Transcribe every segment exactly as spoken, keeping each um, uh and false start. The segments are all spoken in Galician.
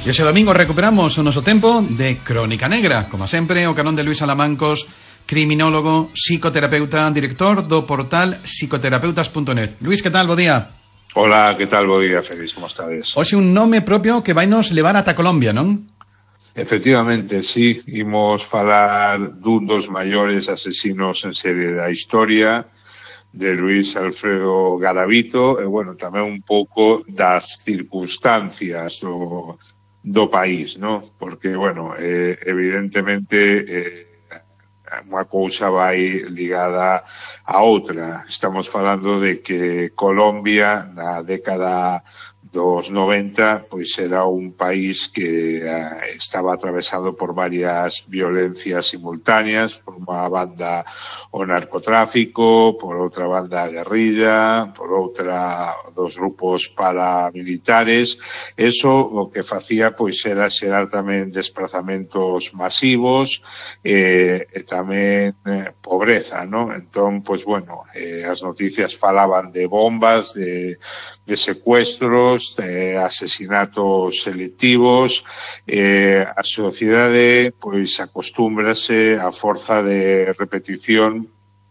E hoxe domingo recuperamos o noso tempo de Crónica Negra. Como sempre, o carón de Luís Alamancos, criminólogo, psicoterapeuta, director do portal psicoterapeutas punto net. Luís, que tal? Bo día. Hola, que tal? Bo día, Félix, como estades? Hoxe un nome propio que vai nos levar ata Colombia, non? Efectivamente, sí, imos falar dun dos maiores asesinos en serie da historia, de Luis Alfredo Garavito, e, bueno, tamén un pouco das circunstancias do, do país, ¿no? Porque, bueno, eh, evidentemente eh, unha cousa vai ligada a outra. Estamos falando de que Colombia, na década dos noventa, pois era un país que eh, estaba atravesado por varias violencias simultáneas, por unha banda o narcotráfico, por outra banda a guerrilla, por outra dos grupos paramilitares. Eso o que facía pois era xerar tamén desplazamentos masivos eh, e tamén eh, pobreza, non? Entón, pois bueno, eh, as noticias falaban de bombas, de de secuestros, de asesinatos selectivos. Eh, a sociedade pois acostúmbrase a forza de repetición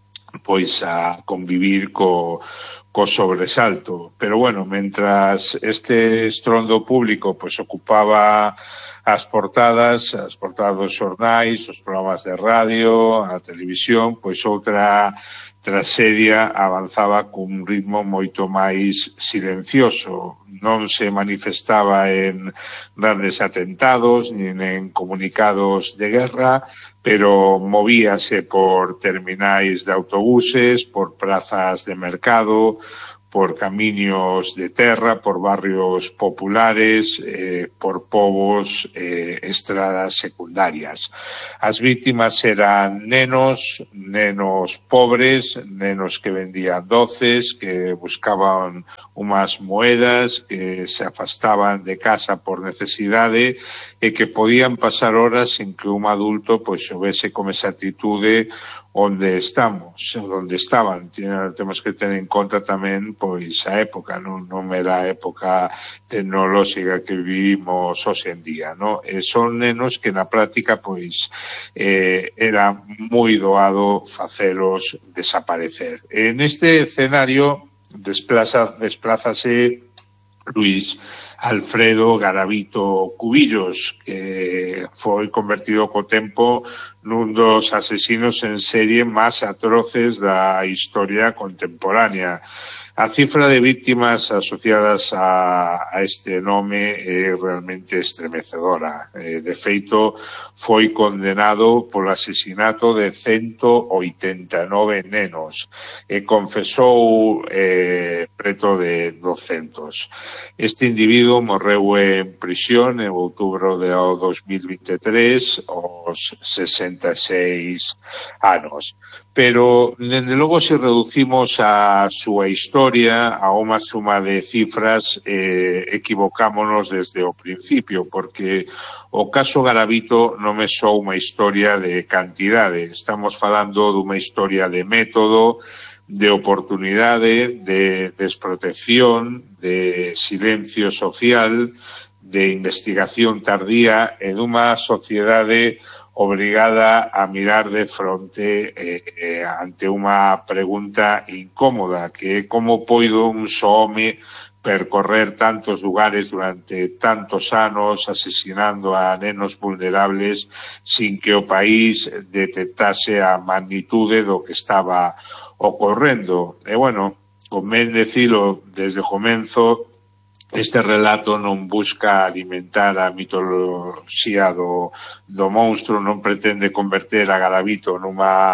pois a convivir co, co sobresalto. Pero bueno, mentras este estrondo público pois ocupaba as portadas, as portadas dos xornais, os programas de radio, a televisión, pois outra traxedia avanzaba cun ritmo moito máis silencioso. Non se manifestaba en grandes atentados, nin en comunicados de guerra, pero movíase por terminais de autobuses, por prazas de mercado, por camiños de terra, por barrios populares, eh, por povos, eh, estradas secundarias. As víctimas eran nenos, nenos pobres, nenos que vendían doces, que buscaban unhas moedas, que se afastaban de casa por necesidade e que podían pasar horas sin que un adulto pois houvese con esa actitude onde estamos, onde estaban. Temos que ter en conta tamén pois a época, non, non era a época tecnolóxica que vivimos hoxe en día, non? E son nenos que na práctica pois eh, era moi doado facelos desaparecer. En este escenario desplaza, desplázase Luis Alfredo Garavito Cubillos, que foi convertido co tempo nun dos asesinos en serie máis atroces da historia contemporánea. A cifra de víctimas asociadas a, a este nome é realmente estremecedora. Eh, de feito, foi condenado polo asesinato de ciento oitenta e nove nenos e confesou eh, preto de doscientos. Este individuo morreu en prisión en outubro de dos mil vinte e tres aos sesenta e seis anos. Pero, dende logo, se reducimos a súa historia a unha suma de cifras, eh, equivocámonos desde o principio, porque o caso Garavito non é só unha historia de cantidade. Estamos falando dunha historia de método, de oportunidade, de desprotección, de silencio social, de investigación tardía e dunha sociedade obrigada a mirar de fronte eh, eh, ante unha pregunta incómoda, que é como poido un só home percorrer tantos lugares durante tantos anos asesinando a nenos vulnerables sin que o país detectase a magnitude do que estaba ocorrendo. E, bueno, convén dicilo desde o comenzo, este relato non busca alimentar a mitoloxía do, do monstro, non pretende converter a Garavito nunha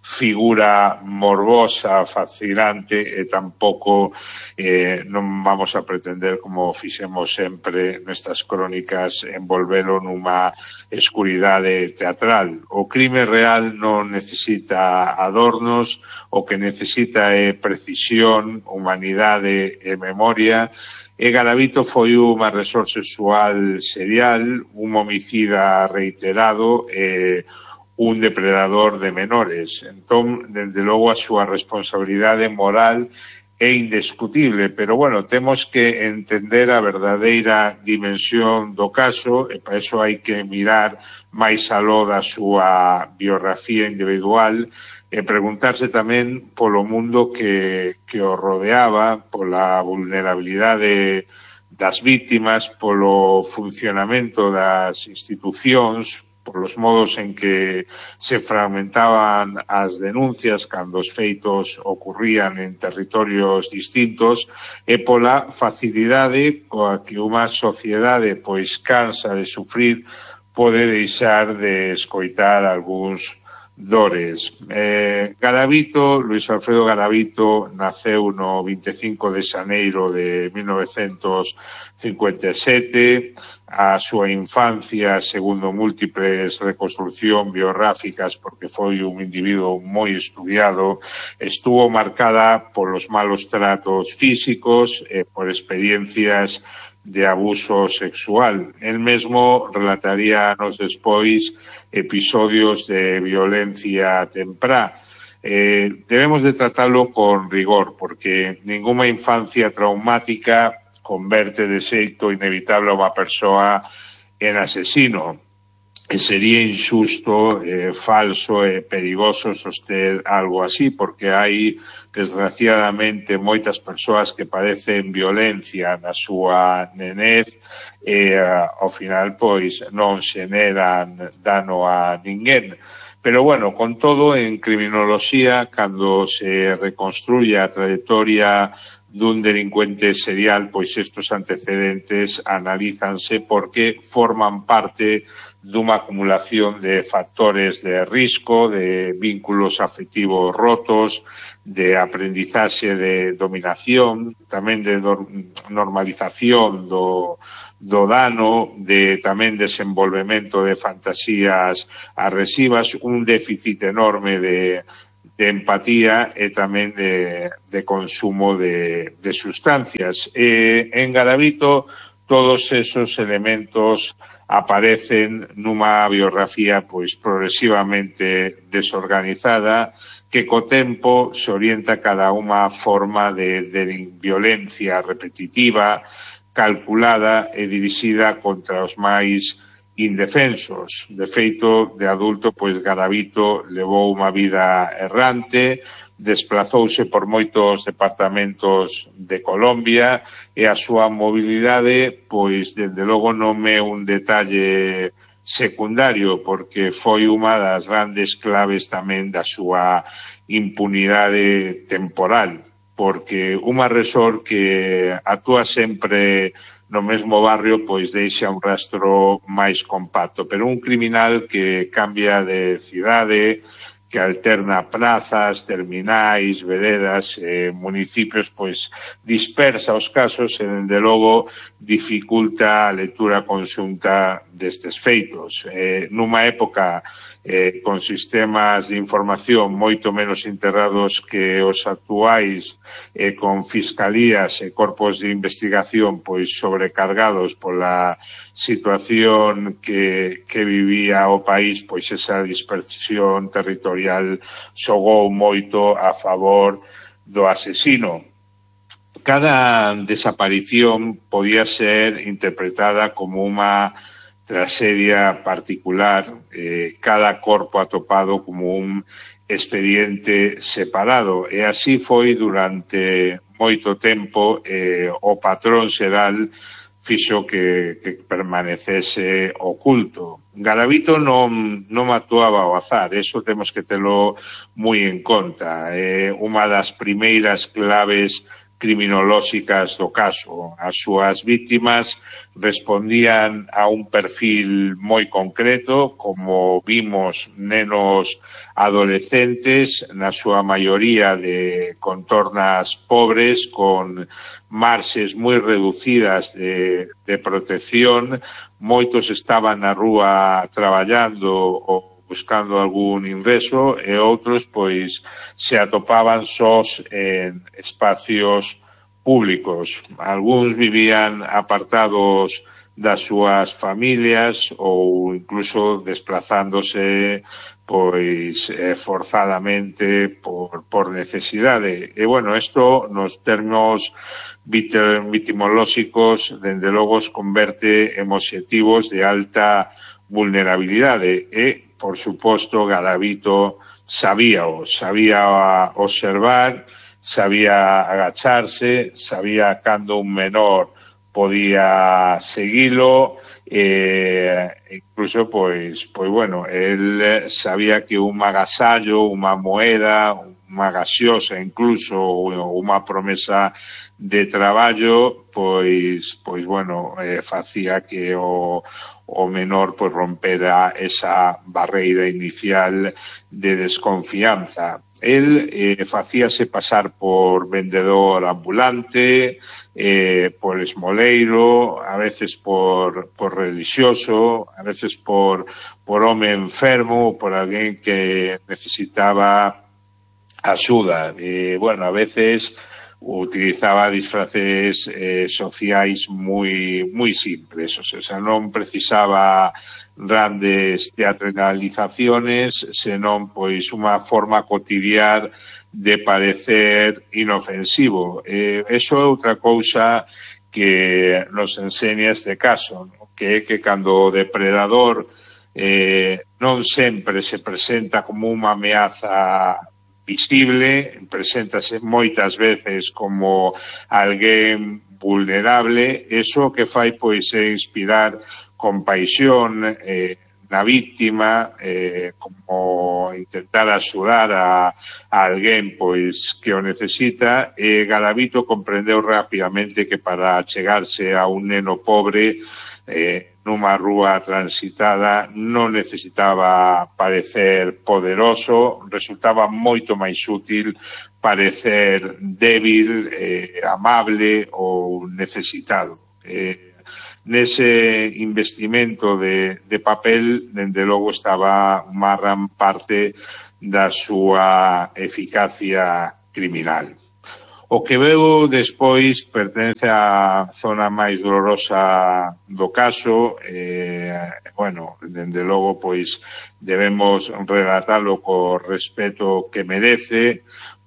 figura morbosa, fascinante, e tampouco eh, non vamos a pretender, como fixemos sempre nestas crónicas, envolvelo nunha escuridade teatral. O crime real non necesita adornos, o que necesita é precisión, humanidade e memoria. E Garavito foi un agresor sexual serial, un homicida reiterado e un depredador de menores. Entón, desde logo, a súa responsabilidade moral é indiscutible, pero, bueno, temos que entender a verdadeira dimensión do caso e para iso hai que mirar máis aló da súa biografía individual e preguntarse tamén polo mundo que, que o rodeaba, pola vulnerabilidade das vítimas, polo funcionamento das institucións, polos modos en que se fragmentaban as denuncias cando os feitos ocurrían en territorios distintos e pola facilidade coa que unha sociedade pois cansa de sufrir pode deixar de escoitar algúns dores. Eh, Garavito, Luís Alfredo Garavito, naceu no vinte e cinco de xaneiro de mil novecientos cincuenta e sete. A súa infancia, segundo múltiples reconstruccións biográficas, porque foi un individuo moi estudiado, estuvo marcada polos malos tratos físicos e por experiencias de abuso sexual. El mesmo relataría anos despois episodios de violencia temprá. Eh, debemos de tratarlo con rigor, porque ninguna infancia traumática converte de xeito inevitable a unha persoa en asesino. E sería injusto, eh, falso e perigoso soster algo así, porque hai, desgraciadamente, moitas persoas que padecen violencia na súa nenez e, ao final, pois, non xeneran dano a ninguén. Pero, bueno, con todo, en criminoloxía, cando se reconstruye a trayectoria dun delincuente serial, pois estos antecedentes analízanse porque forman parte dunha acumulación de factores de risco, de vínculos afectivos rotos, de aprendizaxe de dominación, tamén de normalización do, do dano, de tamén desenvolvemento de fantasías agresivas, un déficit enorme de de empatía e tamén de, de consumo de, de sustancias. E en Garavito todos esos elementos aparecen nunha biografía pois progresivamente desorganizada que co tempo se orienta cada unha forma de, de violencia repetitiva, calculada e dirixida contra os máis indefensos. De feito, de adulto, pois Garavito levou unha vida errante, desplazouse por moitos departamentos de Colombia e a súa mobilidade, pois, dende logo non é un detalle secundario, porque foi unha das grandes claves tamén da súa impunidade temporal, porque un agresor que actúa sempre no mesmo barrio, pois deixa un rastro máis compacto. Pero un criminal que cambia de cidade, que alterna plazas, terminais, veredas, eh, municipios, pois dispersa os casos e, dende logo, dificulta a lectura conxunta destes feitos. Eh, nunha época eh, con sistemas de información moito menos integrados que os actuais, eh, con fiscalías e corpos de investigación pois sobrecargados pola situación que, que vivía o país, pois esa dispersión territorial xogou moito a favor do asesino. Cada desaparición podía ser interpretada como unha traxedia particular, eh, cada corpo atopado como un expediente separado, e así foi durante moito tempo. Eh, o patrón xeral fixo que, que permanecese oculto. Garavito non, non actuaba ao azar, eso temos que telo moi en conta. Eh, unha das primeiras claves criminolóxicas do caso. As súas vítimas respondían a un perfil moi concreto, como vimos, nenos adolescentes, na súa maioría de contornas pobres, con marxes moi reducidas de, de protección. Moitos estaban na rúa traballando ou buscando algún ingreso, e outros pois se atopaban sós en espacios públicos. Algúns vivían apartados das súas familias ou incluso desplazándose pois eh, forzadamente por, por necesidade. E, bueno, isto nos termos vit vitimolóxicos, dende logo, os converte en obxectivos de alta vulnerabilidade e, por suposto, Garavito sabíao, sabía observar, sabía agacharse, sabía cando un menor podía seguilo, eh, incluso, pois, pois, bueno, él sabía que un agasallo, unha moeda, unha gaseosa, incluso, unha promesa de traballo, pois, pois, bueno, eh, facía que o, o menor pois rompera esa barreira inicial de desconfianza. El eh, facíase pasar por vendedor ambulante, eh, por esmoleiro, a veces por, por religioso, a veces por, por home enfermo, por alguén que necesitaba axuda. Eh, bueno, a veces utilizaba disfraces eh, sociais moi moi simples, o sea, non precisaba grandes teatralizaciones, senón pois unha forma cotidiana de parecer inofensivo. Eh, eso é outra cousa que nos enseña este caso, ¿no? Que é que cando o depredador eh, non sempre se presenta como unha ameaza visible, preséntase moitas veces como alguén vulnerable, eso que fai pois é inspirar compaixón eh, na víctima, eh, como intentar axudar a, a alguén pois que o necesita, e Garavito comprendeu rapidamente que para chegarse a un neno pobre eh, nunha rúa transitada non necesitaba parecer poderoso, resultaba moito máis útil parecer débil, eh, amable ou necesitado. Eh, nese investimento de, de papel, dende logo, estaba unha gran parte da súa eficacia criminal. O que veu despois pertence á zona máis dolorosa do caso, eh, bueno, dende logo, pois, debemos relatalo co respeto que merece,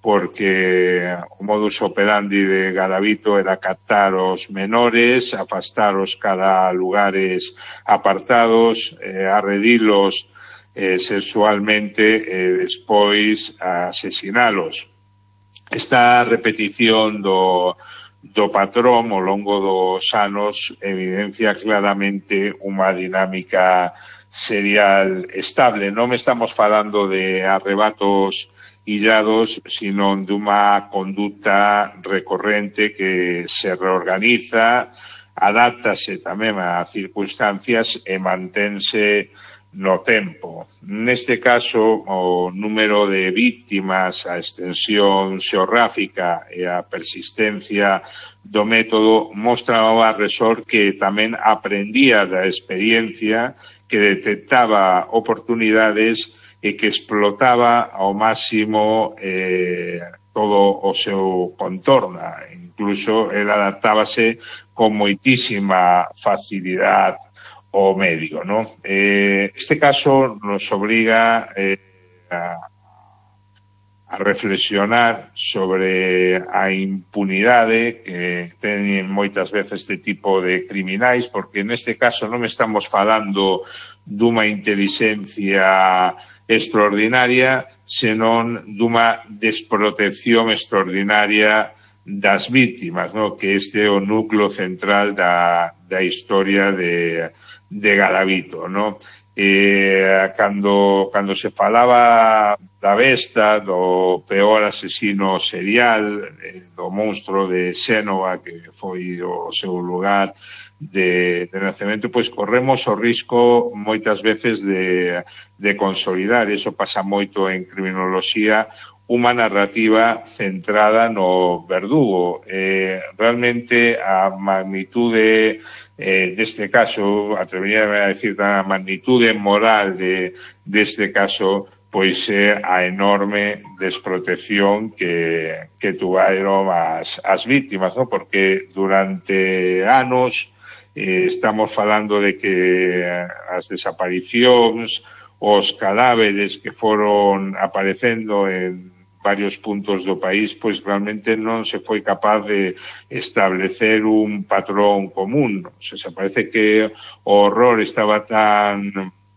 porque o modus operandi de Garavito era captar os menores, afastaros cara a lugares apartados, eh, arredilos eh, sexualmente e despois asesinalos. Esta repetición do, do patrón ao longo dos anos evidencia claramente unha dinámica serial estable. Non estamos falando de arrebatos illados, sino dunha conduta recorrente que se reorganiza, adáptase tamén a circunstancias e mantense no tempo. Neste caso, o número de víctimas, a extensión xeográfica e a persistencia do método mostra ao agresor que tamén aprendía da experiencia, que detectaba oportunidades e que explotaba ao máximo eh, todo o seu contorno. Incluso el adaptábase con moitísima facilidade o medio, ¿no? Eh, este caso nos obliga eh, a, a reflexionar sobre a impunidade que teñen moitas veces este tipo de criminais, porque neste caso non estamos falando dunha inteligencia extraordinaria, senón dunha desprotección extraordinaria das víctimas, ¿no? Que este é o núcleo central da, da historia de, de Garavito, ¿no? Eh, cando, cando se falaba da besta, do peor asesino serial, eh, do monstro de Xénova, que foi o seu lugar de, de nacemento, pois corremos o risco moitas veces de, de consolidar, eso pasa moito en criminoloxía, unha narrativa centrada no verdugo. Eh, realmente a magnitude eh, deste caso, atreveríame a decir, a magnitude moral de deste caso, pois é a enorme desprotección que, que tuvaron as, as víctimas, ¿no? Porque durante anos eh, estamos falando de que as desaparicións, os cadáveres que foron aparecendo en varios puntos do país, pois realmente non se foi capaz de establecer un patrón común. O sea, parece que o horror estaba tan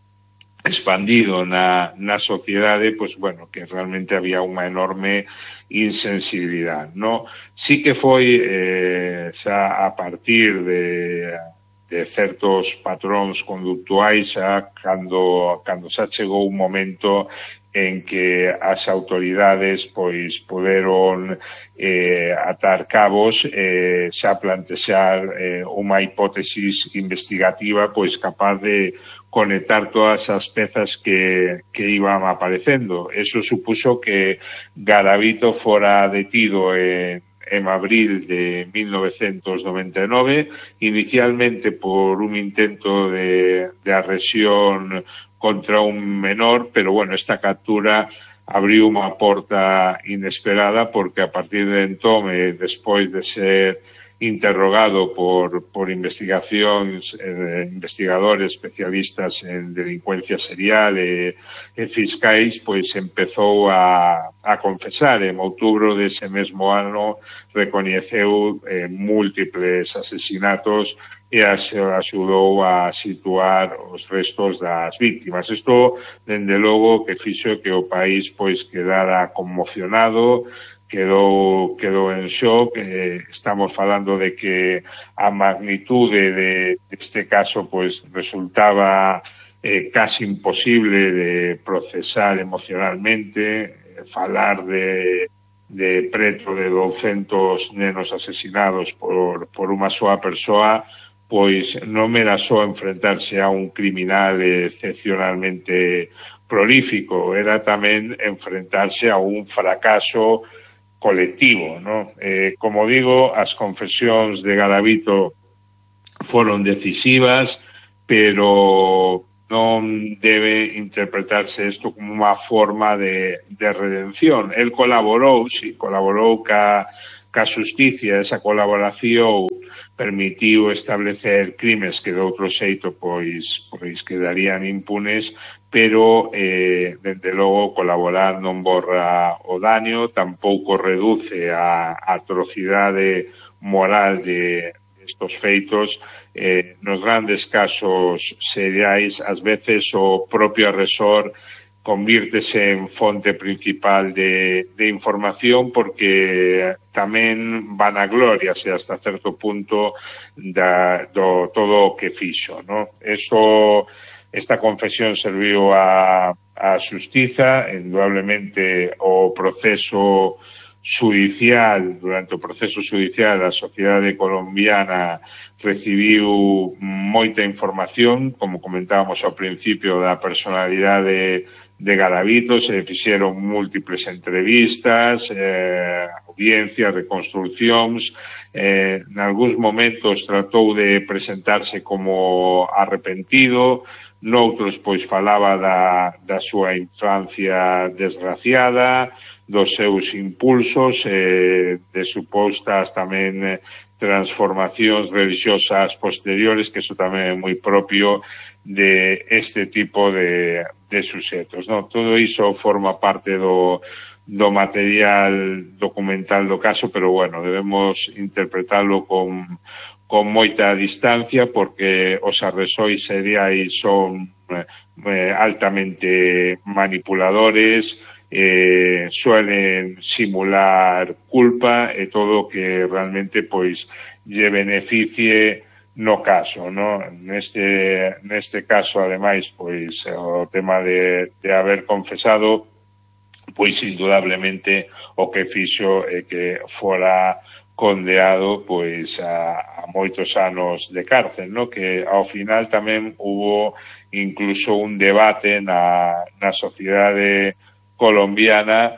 expandido na, na sociedade, pois, bueno, que realmente había unha enorme insensibilidade, no? Sí que foi eh, xa a partir de, de certos patróns conductuais xa cando, cando xa chegou un momento en que as autoridades pois poderon eh, atar cabos eh, xa plantexar eh, unha hipótesis investigativa pois capaz de conectar todas as pezas que, que iban aparecendo. Eso supuso que Garavito fora detido en, en abril de mil novecientos noventa e nove, inicialmente por un intento de, de agresión contra un menor, pero bueno, esta captura abriu unha porta inesperada porque a partir de entón, eh, despois de ser interrogado por, por investigacións, eh, investigadores especialistas en delincuencia serial e, e fiscais, pois empezou a, a confesar. En outubro dese mesmo ano recoñeceu eh, múltiples asesinatos e axudou a situar os restos das víctimas. Isto, dende logo, que fixo que o país pois quedara conmocionado, quedou, quedou en shock. Eh, estamos falando de que a magnitude de, deste caso pois resultaba eh, casi imposible de procesar emocionalmente, eh, falar de de preto de douscentos nenos asesinados por, por unha soa persoa, pois non era só enfrentarse a un criminal excepcionalmente prolífico, era tamén enfrentarse a un fracaso colectivo, ¿no? Eh, como digo, as confesións de Garavito foron decisivas, pero non debe interpretarse isto como unha forma de, de redención. El colaborou, si, colaborou ca, ca xusticia, esa colaboración permitiu establecer crimes que de outro xeito pois, pois quedarían impunes, pero eh, dende logo colaborar non borra o daño, tampouco reduce a, a atrocidade moral de estos feitos. Eh, nos grandes casos seriais, ás veces o propio agresor convírtese en fonte principal de, de información porque tamén van a gloria, e hasta certo punto da, do todo o que fixo, ¿no? Eso, esta confesión serviu a, a xustiza, indudablemente o proceso judicial, durante o proceso judicial a sociedade colombiana recibiu moita información, como comentábamos ao principio, da personalidade de Garavito. Se fixeron múltiples entrevistas, eh, audiencias, reconstruccións, eh, en algúns momentos tratou de presentarse como arrepentido, noutros pois falaba da, da súa infancia desgraciada, dos seus impulsos, eh, de supostas tamén transformacións religiosas posteriores, que iso tamén é moi propio de este tipo de, de suxetos, ¿no? Todo iso forma parte do, do material documental do caso, pero bueno, debemos interpretarlo con, con moita distancia porque os agresores seriais son eh, altamente manipuladores, eh, suelen simular culpa e todo que realmente pois lle beneficie no caso, ¿no? Neste, neste caso, ademais, pois o tema de, de haber confesado, pois indudablemente o que fixo é que fora condeado pois a, a moitos anos de cárcel, ¿no? Que ao final tamén hubo incluso un debate na, na sociedade colombiana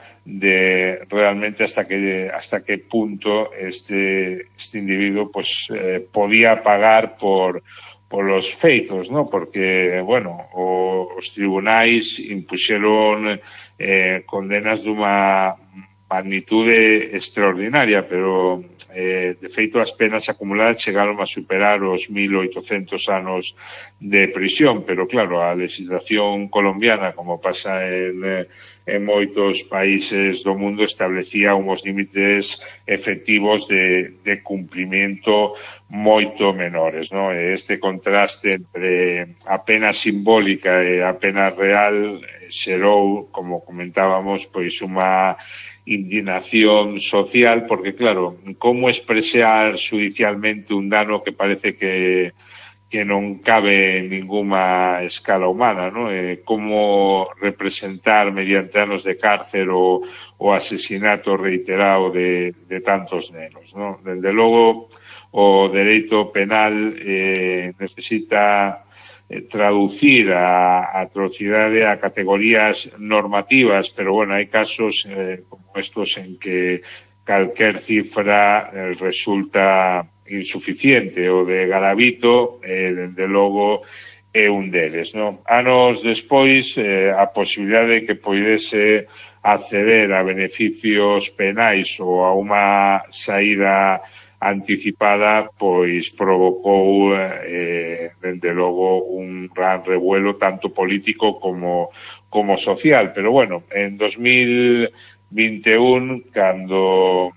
de realmente hasta que hasta que punto este este individuo pues eh, podía pagar por por los feitos, ¿no? Porque, bueno, o, os tribunais impuxeron eh, condenas dunha magnitude extraordinaria, pero eh, de feito as penas acumuladas chegaron a superar os mil oitocentos anos de prisión, pero claro, a legislación colombiana, como pasa en, en moitos países do mundo, establecía uns límites efectivos de, de cumplimiento moito menores, ¿no? Este contraste entre a pena simbólica e a pena real xerou, como comentábamos, pois unha indignación social, porque claro, como expresar judicialmente un dano que parece que que non cabe en ninguna escala humana, ¿no? Eh, como representar mediante anos de cárcel o, o asesinato reiterado de, de tantos nenos, ¿no? Desde logo, o dereito penal eh, necesita eh, traducir a, a atrocidade a categorías normativas, pero bueno, hai casos eh, como estos en que calquer cifra eh, resulta insuficiente. O de Garavito, eh, dende logo, é un deles, non? Anos despois, eh, a posibilidade de que poidese acceder a beneficios penais ou a unha saída anticipada, pois provocou, eh, dende logo, un gran revuelo tanto político como, como social. Pero bueno, en dos mil vinte e un, cando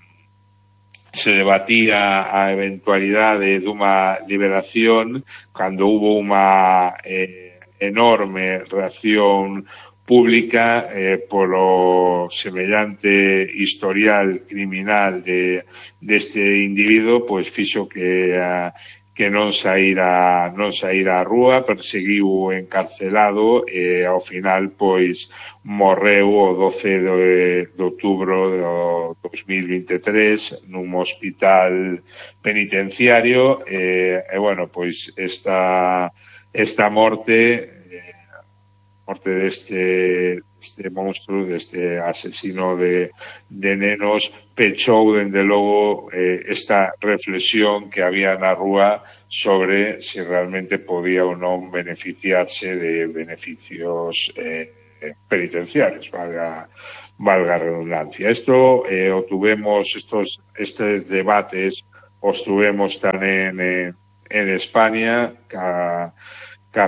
se debatía a eventualidade dunha liberación, cando hubo unha eh, enorme reacción pública eh, polo semellante historial criminal de deste individuo, pois fixo que a que non saíra non saíra á rúa, perseguiu encarcelado e ao final pois morreu o doce de, de outubro do dos mil vinte e tres nun hospital penitenciario e, e bueno, pois esta esta morte eh, morte deste este monstruo, deste asesino de, de nenos, pechou, dende logo, eh, esta reflexión que había na rúa sobre se si realmente podía ou non beneficiarse de beneficios eh, penitenciarios, valga, valga a redundancia. Esto eh, o tuvemos, estos, estes debates os tuvemos tamén en, en España, ca, ca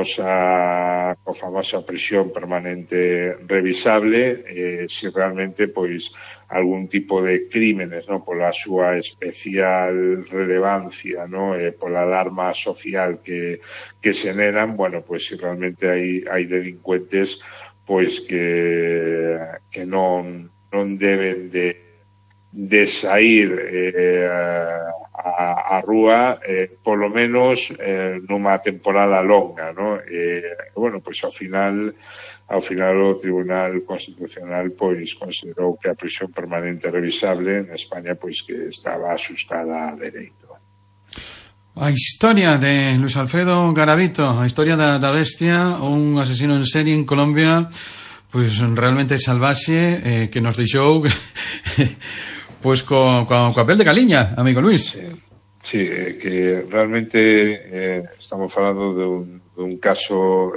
famosa co famosa prisión permanente revisable, eh, si realmente pois algún tipo de crímenes, no, pola súa especial relevancia, no, eh, pola alarma social que que xeneran, bueno, pois si realmente hai hai delincuentes pois que que non non deben de de sair eh, a, a rúa eh, polo menos eh, nunha temporada longa, ¿no? Eh, bueno, pois ao final ao final o Tribunal Constitucional pois considerou que a prisión permanente revisable en España pois que estaba asustada a dereito. A historia de Luis Alfredo Garavito, a historia da, da bestia, un asesino en serie en Colombia, pois realmente salvaxe, eh, que nos deixou pois co, co, co papel de Galiña, amigo Luis. Sí, sí, eh, que realmente eh, estamos falando de un, de un caso